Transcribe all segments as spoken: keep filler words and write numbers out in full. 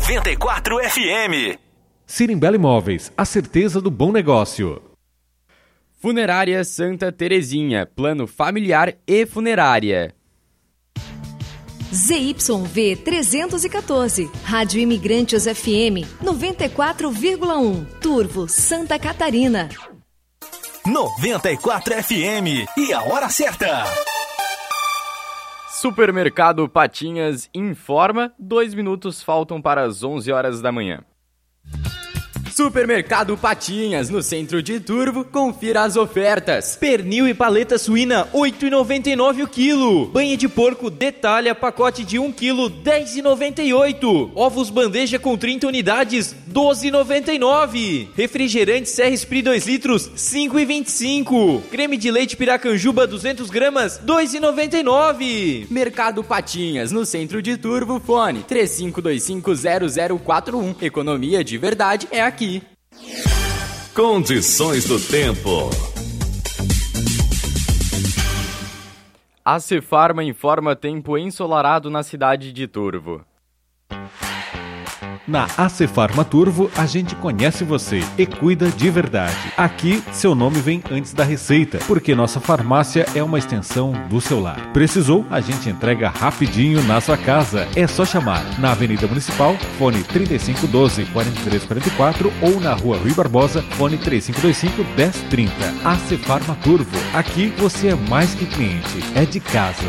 noventa e quatro F M. Sirimbela Imóveis, a certeza do bom negócio. Funerária Santa Terezinha, plano familiar e funerária. Z Y V trezentos e quatorze, Rádio Imigrantes F M, noventa e quatro vírgula um, Turvo, Santa Catarina. noventa e quatro F M, e a hora certa. Supermercado Patinhas informa, dois minutos faltam para as onze horas da manhã. Supermercado Patinhas, no centro de Turvo, confira as ofertas. Pernil e paleta suína, oito reais e noventa e nove centavos o quilo. Banha de porco detalha, pacote de um quilo, dez reais e noventa e oito centavos. Ovos bandeja com trinta unidades, doze reais e noventa e nove centavos. Refrigerante Serra Esprit dois litros, cinco reais e vinte e cinco centavos. Creme de leite Piracanjuba duzentas gramas, dois reais e noventa e nove centavos. Mercado Patinhas, no centro de Turvo, fone três cinco dois cinco zero zero quatro um. Economia de verdade é aqui. Condições do tempo. A Cefarma informa tempo ensolarado na cidade de Turvo. Na A C Farma Turvo, a gente conhece você e cuida de verdade. Aqui, seu nome vem antes da receita, porque nossa farmácia é uma extensão do seu lar. Precisou? A gente entrega rapidinho na sua casa. É só chamar na Avenida Municipal, fone trinta e cinco doze, quarenta e três quarenta e quatro, ou na Rua Rui Barbosa, fone três cinco dois cinco, dez trinta. A C Farma Turvo. Aqui você é mais que cliente, é de casa.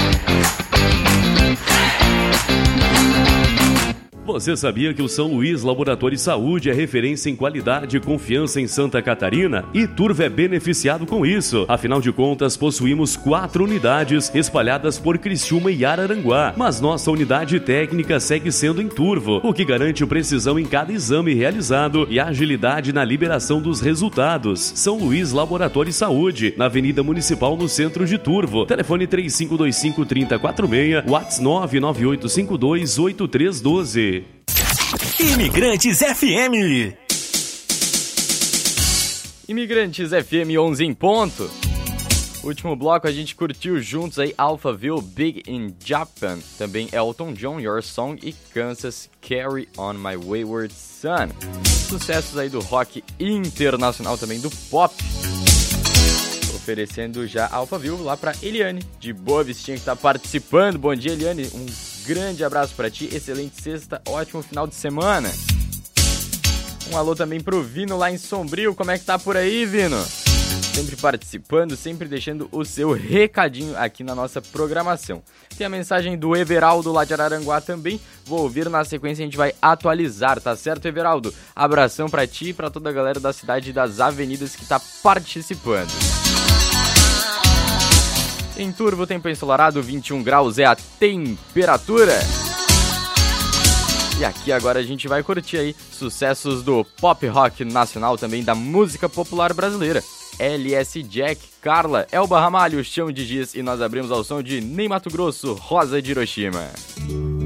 Você sabia que o São Luís Laboratório de Saúde é referência em qualidade e confiança em Santa Catarina? E Turvo é beneficiado com isso. Afinal de contas, possuímos quatro unidades espalhadas por Criciúma e Araranguá. Mas nossa unidade técnica segue sendo em Turvo, o que garante precisão em cada exame realizado e agilidade na liberação dos resultados. São Luís Laboratório de Saúde, na Avenida Municipal, no centro de Turvo. Telefone três cinco dois cinco, três zero quatro seis, WhatsApp nove nove oito cinco dois oito três um dois. Imigrantes F M. Imigrantes F M onze em ponto. Último bloco a gente curtiu juntos aí Alphaville, Big in Japan. Também Elton John, Your Song e Kansas, Carry On My Wayward Son. Sucessos aí do rock internacional, também do pop. Oferecendo já Alphaville lá pra Eliane, de Boa Vistinha, que tá participando. Bom dia, Eliane. Um grande abraço pra ti, excelente sexta, ótimo final de semana. Um alô também pro Vino lá em Sombrio, como é que tá por aí, Vino? Sempre participando, sempre deixando o seu recadinho aqui na nossa programação. Tem a mensagem do Everaldo lá de Araranguá também, vou ouvir na sequência, a gente vai atualizar, tá certo, Everaldo? Abração pra ti e pra toda a galera da cidade das avenidas que tá participando. Em Turvo, tempo ensolarado, vinte e um graus é a temperatura. E aqui agora a gente vai curtir aí sucessos do pop rock nacional, também da música popular brasileira. L S Jack, Carla, Elba Ramalho, Chão de Giz, e nós abrimos ao som de Ney Mato Grosso, Rosa de Hiroshima.